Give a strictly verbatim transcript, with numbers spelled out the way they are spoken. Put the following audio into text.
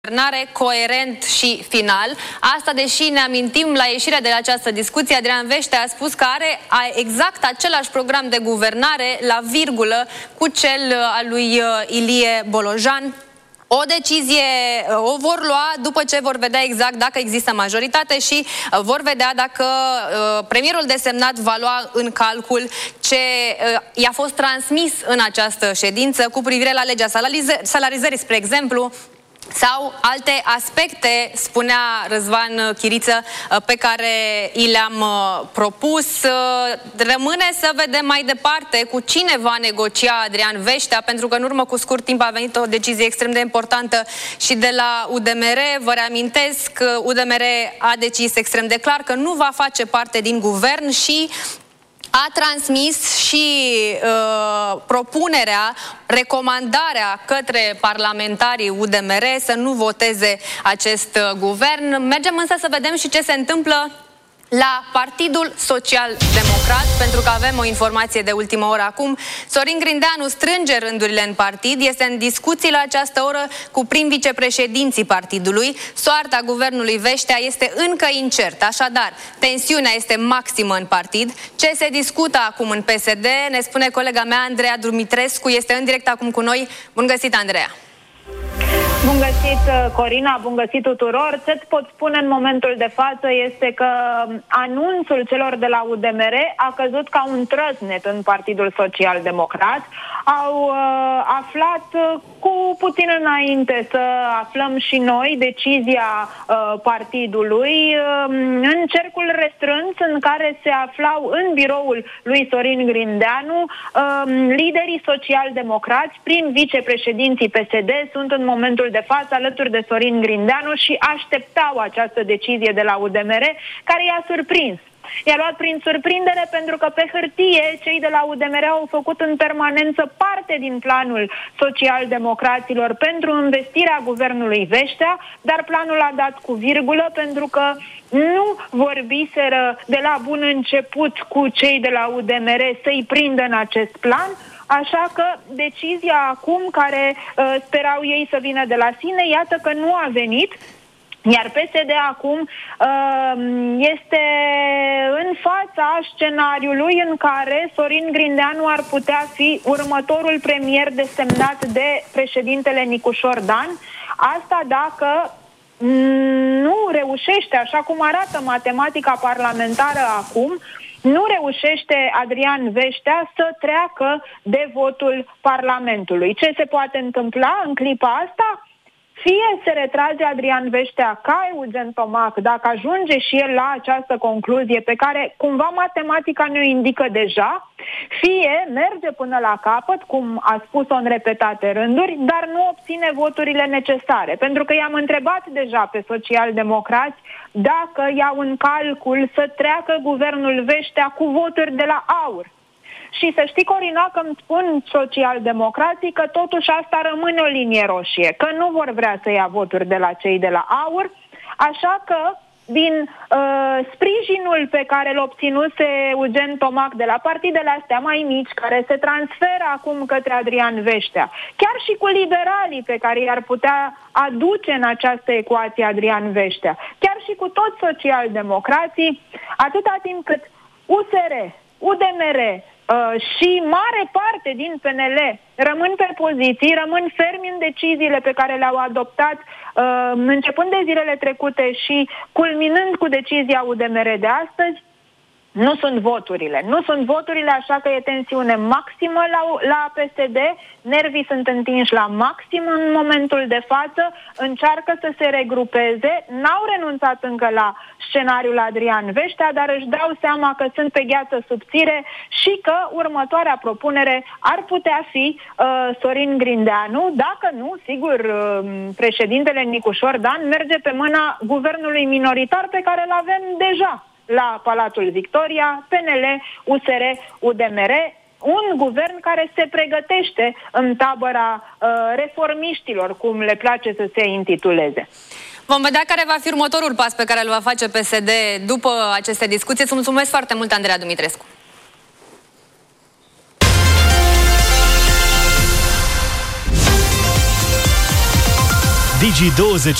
guvernare coerent și final. Asta deși ne amintim la ieșirea de la această discuție, Adrian Veștea a spus că are exact același program de guvernare la virgulă cu cel al lui Ilie Bolojan. O decizie o vor lua după ce vor vedea exact dacă există majoritate și vor vedea dacă premierul desemnat va lua în calcul ce i-a fost transmis în această ședință cu privire la legea salarizării, spre exemplu, sau alte aspecte, spunea Răzvan Chiriță, pe care i le-am propus. Rămâne să vedem mai departe cu cine va negocia Adrian Veștea, pentru că în urmă cu scurt timp a venit o decizie extrem de importantă și de la U D M R. Vă reamintesc că U D M R a decis extrem de clar că nu va face parte din guvern și a transmis și uh, propunerea, recomandarea către parlamentarii U D M R să nu voteze acest uh, guvern. Mergem însă să vedem și ce se întâmplă la Partidul Social Democrat, pentru că avem o informație de ultimă oră acum. Sorin Grindeanu strânge rândurile în partid, este în discuții la această oră cu prim-vicepreședinții partidului. Soarta guvernului Veștea este încă incertă, așadar tensiunea este maximă în partid. Ce se discută acum în P S D ne spune colega mea Andreea Dumitrescu, este în direct acum cu noi. Bun găsit, Andreea! Bun găsit, Corina, bun găsit tuturor. Ce-ți pot spune în momentul de față este că anunțul celor de la U D M R a căzut ca un trăsnet în Partidul Social Democrat. Au uh, aflat uh, cu puțin înainte să aflăm și noi decizia uh, partidului uh, în cercul restrâns în care se aflau în biroul lui Sorin Grindeanu uh, liderii social-democrați, prin vicepreședinții P S D, sunt în momentul de față alături de Sorin Grindeanu și așteptau această decizie de la U D M R, care i-a surprins. I-a luat prin surprindere pentru că pe hârtie cei de la U D M R au făcut în permanență parte din planul social-democraților pentru învestirea guvernului Veștea, dar planul a dat cu virgulă pentru că nu vorbiseră de la bun început cu cei de la U D M R să-i prindă în acest plan. Așa că decizia acum, care uh, sperau ei să vină de la sine, iată că nu a venit, iar P S D acum uh, este în fața scenariului în care Sorin Grindeanu ar putea fi următorul premier desemnat de președintele Nicușor Dan. Asta dacă nu reușește, așa cum arată matematica parlamentară acum, nu reușește Adrian Veștea să treacă de votul Parlamentului. Ce se poate întâmpla în clipa asta? Fie se retrage Adrian Veștea ca Eugen Tomac, dacă ajunge și el la această concluzie pe care cumva matematica ne indică deja, fie merge până la capăt, cum a spus-o în repetate rânduri, dar nu obține voturile necesare. Pentru că i-am întrebat deja pe social-democrați dacă iau în calcul să treacă guvernul Veștea cu voturi de la AUR. Și să știi, Corina, că îmi spun social-democrații că totuși asta rămâne o linie roșie, că nu vor vrea să ia voturi de la cei de la AUR, așa că din uh, sprijinul pe care îl obținuse Eugen Tomac de la partidele astea mai mici, care se transferă acum către Adrian Veștea, chiar și cu liberalii pe care i-ar putea aduce în această ecuație Adrian Veștea, chiar și cu toți social-democrații, atâta timp cât U S R, U D M R Uh, și mare parte din P N L rămân pe poziții, rămân fermi în deciziile pe care le-au adoptat uh, începând de zilele trecute și culminând cu decizia U D M R de astăzi, nu sunt voturile. Nu sunt voturile, așa că e tensiune maximă la, la P S D, nervii sunt întinși la maxim în momentul de față, încearcă să se regrupeze, n-au renunțat încă la scenariul Adrian Veștea, dar își dau seama că sunt pe gheață subțire și că următoarea propunere ar putea fi uh, Sorin Grindeanu. Dacă nu, sigur, uh, președintele Nicușor Dan merge pe mâna guvernului minoritar pe care îl avem deja la Palatul Victoria, P N L, U S R, U D M R, un guvern care se pregătește în tabăra uh, reformiștilor, cum le place să se intituleze. Vom vedea care va fi următorul pas pe care îl va face P S D după aceste discuții. Îți mulțumesc foarte mult, Andreea Dumitrescu. Digi douăzeci